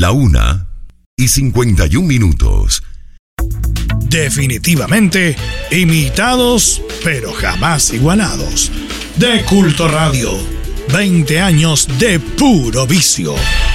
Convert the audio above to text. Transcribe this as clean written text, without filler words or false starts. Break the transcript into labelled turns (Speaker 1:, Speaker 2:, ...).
Speaker 1: 1:51.
Speaker 2: Definitivamente imitados, pero jamás igualados. De Culto Radio, 20 años de puro vicio.